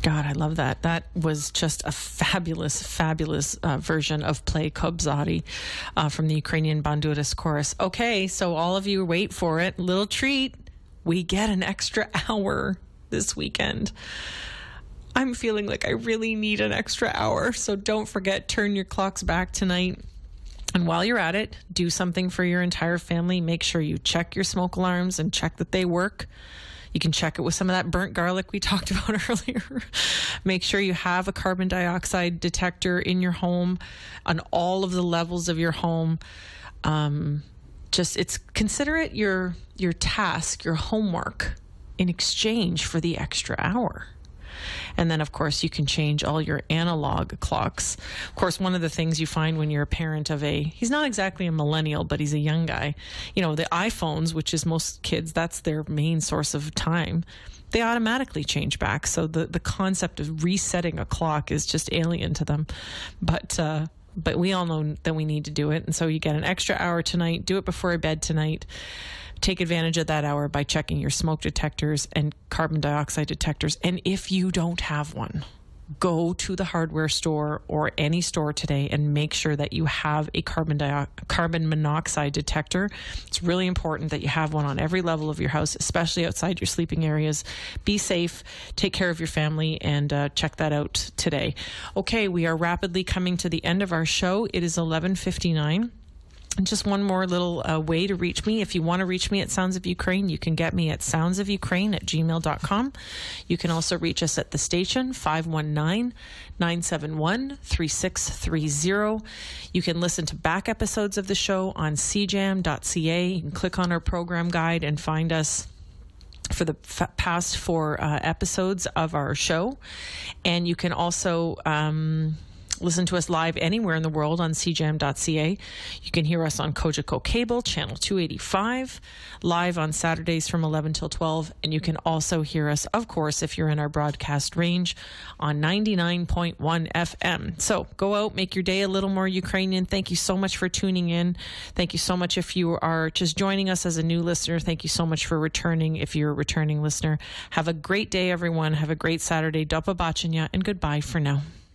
God, I love that. That was just a fabulous, fabulous version of Play Kobzari from the Ukrainian Banduras chorus. Okay, so all of you wait for it. Little treat. We get an extra hour this weekend. I'm feeling like I really need an extra hour, so don't forget, turn your clocks back tonight. And while you're at it, do something for your entire family. Make sure you check your smoke alarms and check that they work. You can check it with some of that burnt garlic we talked about earlier. Make sure you have a carbon dioxide detector in your home on all of the levels of your home. Consider it your task, your homework in exchange for the extra hour. And then, of course, you can change all your analog clocks. Of course, one of the things you find when you're a parent of he's not exactly a millennial, but he's a young guy. You know, the iPhones, which is most kids, that's their main source of time. They automatically change back. So the concept of resetting a clock is just alien to them. But we all know that we need to do it. And so you get an extra hour tonight. Do it before bed tonight. Take advantage of that hour by checking your smoke detectors and carbon dioxide detectors. And if you don't have one, go to the hardware store or any store today and make sure that you have a carbon monoxide detector. It's really important that you have one on every level of your house, especially outside your sleeping areas. Be safe, take care of your family, and check that out today. Okay, we are rapidly coming to the end of our show. It is 11:59. And just one more little way to reach me. If you want to reach me at Sounds of Ukraine, you can get me at soundsofUkraine@gmail.com. You can also reach us at the station, 519-971-3630. You can listen to back episodes of the show on cjam.ca. You can click on our program guide and find us for the past 4 episodes of our show. And you can also listen to us live anywhere in the world on cjam.ca. You can hear us on Kojiko Cable, channel 285, live on Saturdays from 11 till 12. And you can also hear us, of course, if you're in our broadcast range, on 99.1 FM. So go out, make your day a little more Ukrainian. Thank you so much for tuning in. Thank you so much if you are just joining us as a new listener. Thank you so much for returning if you're a returning listener. Have a great day, everyone. Have a great Saturday. Do pobачення, and goodbye for now.